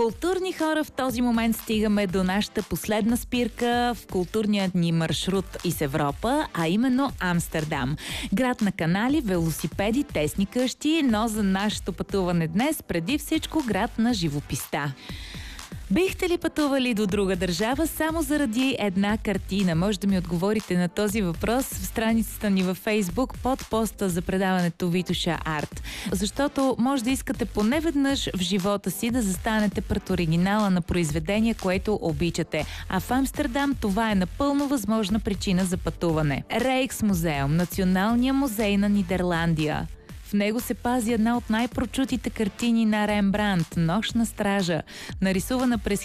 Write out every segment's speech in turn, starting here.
Културни хора, в този момент стигаме до нашата последна спирка в културния ни маршрут из Европа, а именно Амстердам. Град на канали, велосипеди, тесни къщи, но за нашето пътуване днес преди всичко град на живописта. Бихте ли пътували до друга държава само заради една картина? Може да ми отговорите на този въпрос в страницата ни във Фейсбук под поста за предаването Витоша Арт. Защото може да искате поне веднъж в живота си да застанете пред оригинала на произведение, което обичате. А в Амстердам това е напълно възможна причина за пътуване. Рейхсмузеум, Националния музей на Нидерландия. В него се пази една от най-прочутите картини на Рембрандт – Нощна стража, нарисувана през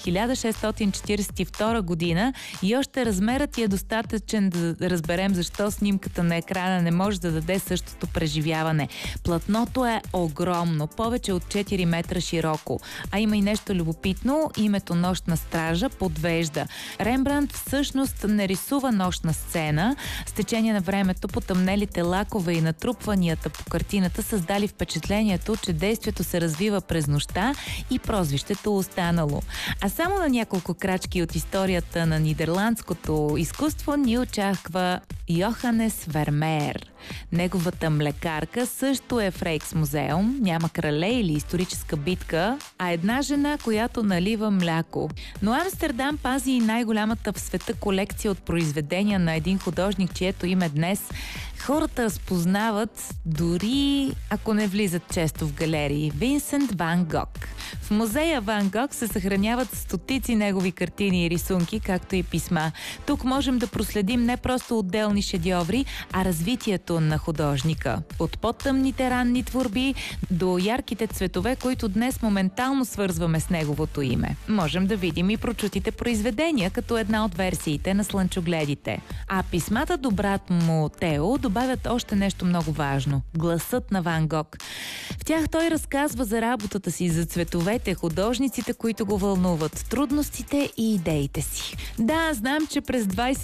1642 година и още размерът е достатъчен да разберем защо снимката на екрана не може да даде същото преживяване. Платното е огромно, повече от 4 метра широко. А има и нещо любопитно – името Нощна стража подвежда. Рембрандт всъщност не рисува нощна сцена. С течение на времето потъмнелите лакове и натрупванията по картината създали впечатлението, че действието се развива през нощта и прозвището останало. А само на няколко крачки от историята на нидерландското изкуство ни очаква Йоханес Вермеер. Неговата млекарка също е в Рейхсмузеум. Няма крале или историческа битка, а една жена, която налива мляко. Но Амстердам пази и най-голямата в света колекция от произведения на един художник, чието име днес хората разпознават, дори ако не влизат често в галерии. Винсент Ван Гог. В музея Ван Гог се съхраняват стотици негови картини и рисунки, както и писма. Тук можем да проследим не просто отделни шедьоври, а развитието на художника. От по-тъмните ранни творби до ярките цветове, които днес моментално свързваме с неговото име. Можем да видим и прочутите произведения, като една от версиите на Слънчогледите. А писмата до брат му Тео добавят още нещо много важно – гласът на Ван Гог. В тях той разказва за работата си, за цветовете, художниците, които го вълнуват, трудностите и идеите си. Да, знам, че през 20